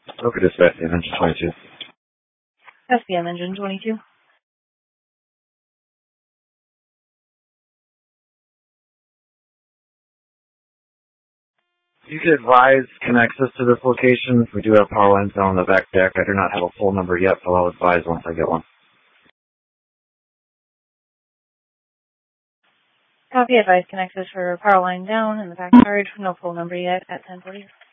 Okay, dispatch, engine 22. SPM engine 22. You could advise connects us to this location. We do have power lines down on the back deck. I do not have a full number yet, so I'll advise once I get one. Copy, advice connects us for power line down in the backyard. No full number yet at 10:40.